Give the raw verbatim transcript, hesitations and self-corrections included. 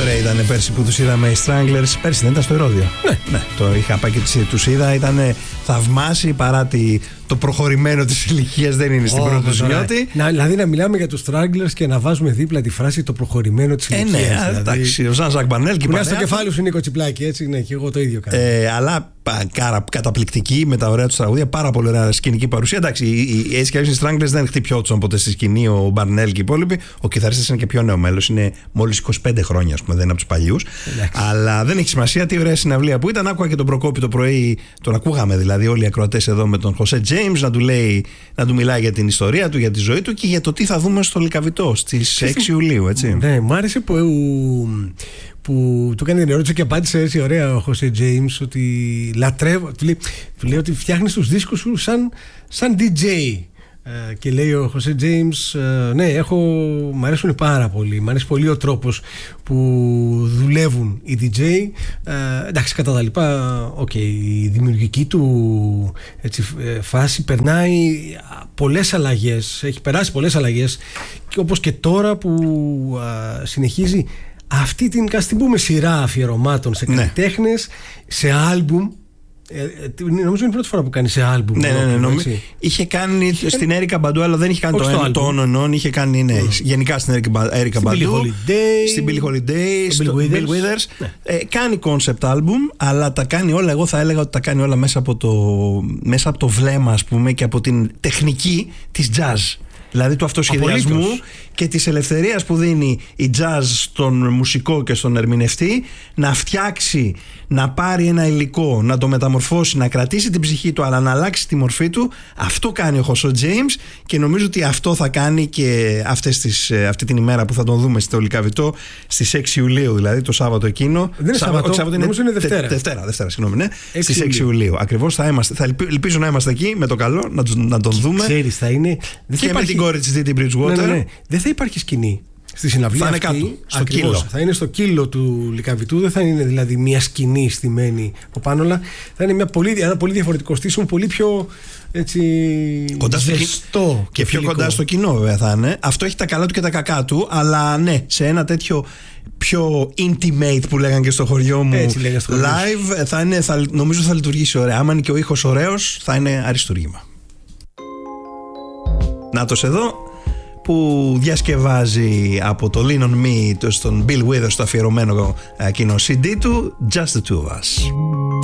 ωραία ήταν πέρσι που τους είδαμε οι Stranglers. Πέρσι δεν ήταν στο Ηρώδειο? Ναι. Ναι, το είχα πάει και τους είδα. Ήταν θαυμάσιοι παρά τη, το προχωρημένο της ηλικίας δεν είναι στην Oh, πρώτη ζωνιώτη. Να, δηλαδή να μιλάμε για τους Stranglers και να βάζουμε δίπλα τη φράση το προχωρημένο της ηλικίας. Ε, ναι, δηλαδή, εντάξει, ο Ζαν Ζακ Μπαρνέλ και που στο κεφάλι σου Νίκο Τσιπλάκη, έτσι, ναι, και εγώ το ίδιο κάνω. Ε, αλλά κάρα, καταπληκτική με τα ωραία του τραγούδια, πάρα πολύ ωραία σκηνική παρουσία. Εντάξει, οι έτσι και οι Stranglers δεν χτυπιόντουσαν ποτέ στη σκηνή, ο Μπαρνέλ και οι υπόλοιποι. Ο κιθαρίστας είναι και πιο νέο μέλος, είναι μόλις είκοσι πέντε χρόνια, ας πούμε, δεν είναι από τους παλιούς. Αλλά δεν έχει σημασία, τι ωραία συναυλία που ήταν. Άκουγα και τον Προκόπη το πρωί, τον ακούγαμε δηλαδή όλοι οι ακροατές εδώ με τον Χωσέ Τζέιμς να του λέει, να του μιλάει για την ιστορία του, για τη ζωή του και για το τι θα δούμε στο Λυκαβητό στις έξι Ιουλίου, έτσι. Ναι, μου άρεσε που, που του έκανε την ερώτηση και απάντησε έτσι ωραία ο Χωσέ Τζέιμς ότι λατρεύω, του λέει, του λέει ότι φτιάχνεις τους δίσκους σου σαν, σαν ντι τζέι. Uh, και λέει ο Χωσέ Τζέιμς, uh, ναι, έχω, μ' αρέσουν πάρα πολύ. Μ' αρέσει πολύ ο τρόπος που δουλεύουν οι ντι τζέι. Uh, εντάξει, κατά τα λοιπά, okay, η δημιουργική του έτσι, φάση περνάει πολλές αλλαγές. Έχει περάσει πολλές αλλαγές. Και όπως και τώρα που uh, συνεχίζει αυτή την, ας την πούμε, σειρά αφιερωμάτων σε καλλιτέχνες, ναι, σε άλμπουμ. Ε, νομίζω είναι η πρώτη φορά που κάνει σε άλμπουμ. Ναι, ναι, ναι, ναι. Είχε κάνει είχε στην Έρικα Μπαντού, αλλά δεν είχε κάνει το, το On and On. Είχε κάνει, ναι, mm. γενικά στην Έρικα Μπαντού, στην Billie Holiday, στον Bill Withers. Ναι. Ε, κάνει concept album, αλλά τα κάνει όλα. Εγώ θα έλεγα ότι τα κάνει όλα μέσα από το, μέσα από το βλέμμα, ας πούμε, και από την τεχνική της jazz. Δηλαδή του αυτοσχεδιασμού. Απολύτως. Και της ελευθερίας που δίνει η jazz στον μουσικό και στον ερμηνευτή να φτιάξει, να πάρει ένα υλικό, να το μεταμορφώσει, να κρατήσει την ψυχή του αλλά να αλλάξει τη μορφή του. Αυτό κάνει ο Χωσέ Τζέιμς και νομίζω ότι αυτό θα κάνει και αυτές τις, αυτή την ημέρα που θα τον δούμε στο Λυκαβητό στις έξι Ιουλίου, δηλαδή το Σάββατο εκείνο. Δεν είναι Σάββατο, Σάββατο είναι, είναι Δευτέρα. Δευτέρα, Δευτέρα, συγγνώμη, ναι. Στις έξι Ιουλίου. Ακριβώς θα είμαστε, θα ελπίζω να είμαστε εκεί με το καλό, να, να τον δούμε. Ξέρεις, θα είναι. Δεν και υπάρχει... με την κόρη της Didi Bridgewater. Ναι, ναι, ναι. Δεν θα υπάρχει σκηνή στη συναυλία. Θα είναι αυτή, κάτω, στο ακριβώς, κύλο. Θα είναι στο κύλο του Λυκαβητού. Δεν θα είναι δηλαδή μια σκηνή στημένη από πάνω, αλλά θα είναι μια πολύ, ένα πολύ διαφορετικό στήσιμο, πολύ πιο έτσι, κοντά στο ζεστό και, και πιο κοντά στο κοινό, βέβαια θα είναι. Αυτό έχει τα καλά του και τα κακά του, αλλά ναι, σε ένα τέτοιο πιο intimate που λέγανε και στο χωριό μου live, θα είναι, θα, νομίζω θα λειτουργήσει ωραία. Άμα είναι και ο ήχος ωραίος, θα είναι αριστούργημα. Νάτος εδώ που διασκευάζει από το Lean On Me στον Bill Withers το αφιερωμένο εκείνο σι ντι του Just the Two of Us.